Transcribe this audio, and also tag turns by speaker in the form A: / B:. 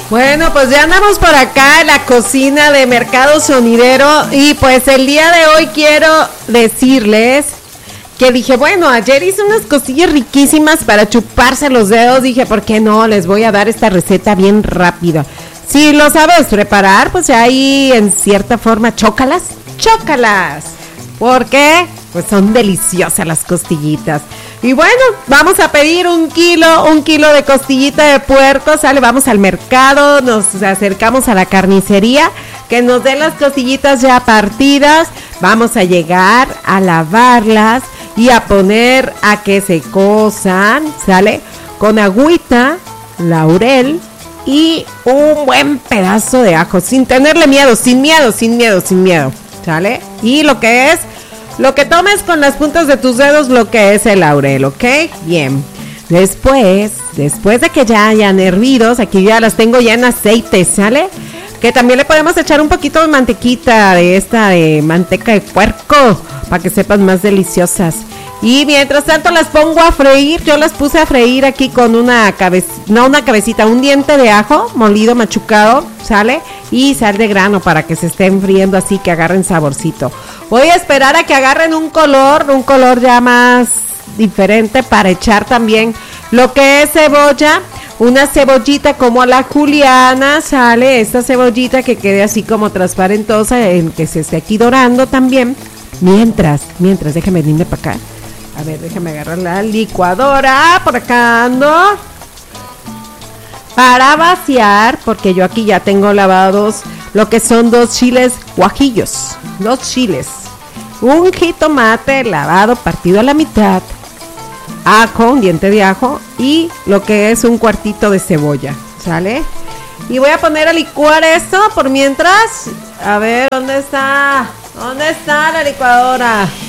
A: Bueno, pues ya andamos por acá en la cocina de Mercado Sonidero y pues el día de hoy quiero decirles que dije, bueno, ayer hice unas cosillas riquísimas para chuparse los dedos, dije, ¿por qué no? Les voy a dar esta receta bien rápida. Si lo sabes preparar, pues ahí en cierta forma, chócalas, porque pues son deliciosas las costillitas. Y bueno, vamos a pedir un kilo de costillita de puerco, sale, vamos al mercado, nos acercamos a la carnicería, que nos den las costillitas ya partidas, vamos a llegar a lavarlas y a poner a que se cosan, sale, con agüita, laurel y un buen pedazo de ajo, sin tenerle miedo, sin miedo, sale, y lo que tomes con las puntas de tus dedos, lo que es el laurel, ¿ok? Bien. Después de que ya hayan hervidos, aquí ya las tengo ya en aceite, ¿sale? Que también le podemos echar un poquito de mantequita de manteca de puerco, para que sepan más deliciosas. Y mientras tanto las pongo a freír, yo las puse a freír aquí con un diente de ajo molido, machucado, ¿sale? Y sal de grano para que se estén friendo así, que agarren saborcito. Voy a esperar a que agarren un color ya más diferente para echar también lo que es cebolla, una cebollita como a la juliana, sale, esta cebollita que quede así como transparentosa, en que se esté aquí dorando también. Mientras, déjame venirme para acá. A ver, déjame agarrar la licuadora, por acá ando. Para vaciar, porque yo aquí ya tengo lavados lo que son 2 chiles guajillos, 2 chiles, un jitomate lavado, partido a la mitad, ajo, un diente de ajo y lo que es un cuartito de cebolla, ¿sale? Y voy a poner a licuar esto por mientras. A ver, ¿dónde está la licuadora?